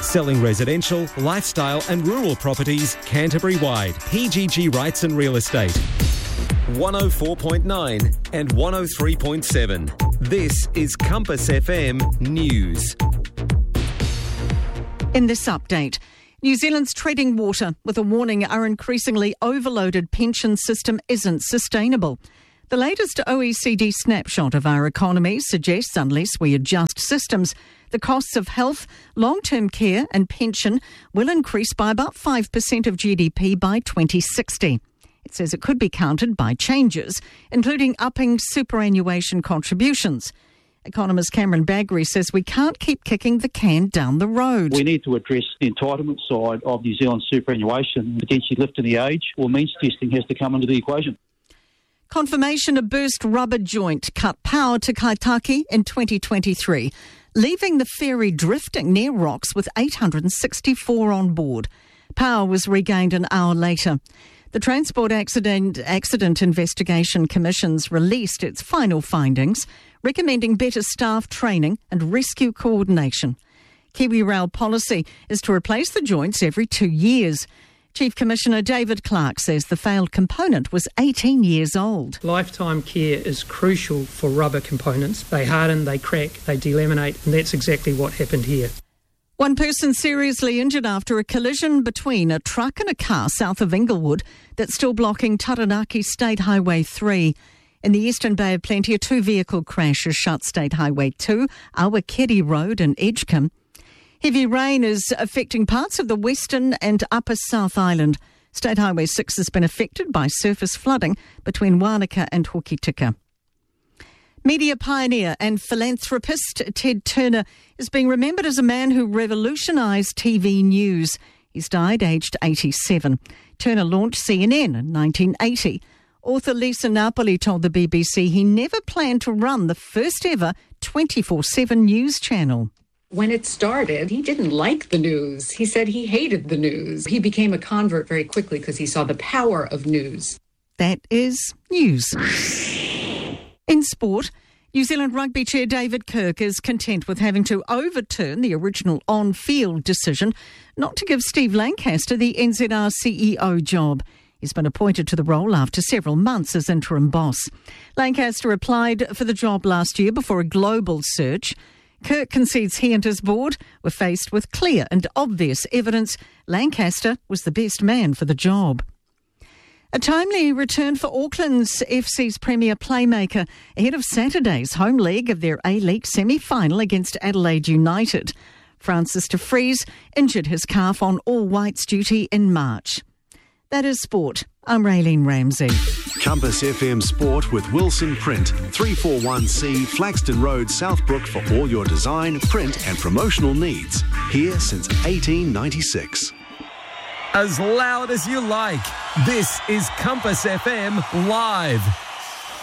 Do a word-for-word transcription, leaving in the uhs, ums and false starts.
Selling residential, lifestyle and rural properties Canterbury-wide. P G G Rights and Real Estate. one oh four point nine and one oh three point seven. This is Compass F M News. In this update, New Zealand's treading water with a warning our increasingly overloaded pension system isn't sustainable. The latest O E C D snapshot of our economy suggests unless we adjust systems, the costs of health, long-term care and pension will increase by about five percent of G D P by twenty sixty. It says it could be countered by changes, including upping superannuation contributions. Economist Cameron Baggery says we can't keep kicking the can down the road. We need to address the entitlement side of New Zealand's superannuation. Potentially lifting the age or means testing has to come into the equation. Confirmation a burst rubber joint cut power to Kaitaki in twenty twenty-three, leaving the ferry drifting near rocks with eight hundred sixty-four on board. Power was regained an hour later. The Transport Accident, Accident Investigation Commission's released its final findings, recommending better staff training and rescue coordination. Kiwi Rail policy is to replace the joints every two years. Chief Commissioner David Clark says the failed component was eighteen years old. Lifetime care is crucial for rubber components. They harden, they crack, they delaminate, and that's exactly what happened here. One person seriously injured after a collision between a truck and a car south of Inglewood that's still blocking Taranaki State Highway three. In the Eastern Bay of Plenty, a two-vehicle crash has shut State Highway two, Awakeri Road and Edgecombe. Heavy rain is affecting parts of the Western and Upper South Island. State Highway six has been affected by surface flooding between Wanaka and Hokitika. Media pioneer and philanthropist Ted Turner is being remembered as a man who revolutionised T V news. He's died aged eighty-seven. Turner launched C N N in nineteen eighty. Author Lisa Napoli told the B B C he never planned to run the first ever twenty-four seven news channel. When it started, he didn't like the news. He said he hated the news. He became a convert very quickly because he saw the power of news. That is news. In sport, New Zealand rugby chair David Kirk is content with having to overturn the original on-field decision not to give Steve Lancaster the N Z R C E O job. He's been appointed to the role after several months as interim boss. Lancaster applied for the job last year before a global search. Kirk concedes he and his board were faced with clear and obvious evidence Lancaster was the best man for the job. A timely return for Auckland's F C's premier playmaker ahead of Saturday's home leg of their A-League semi-final against Adelaide United. Francis de Vries injured his calf on all-whites duty in March. That is sport. I'm Raylene Ramsey. Compass F M Sport with Wilson Print, three forty-one C Flaxton Road, Southbrook for all your design, print and promotional needs. Here since eighteen ninety-six. As loud as you like. This is Compass F M Live.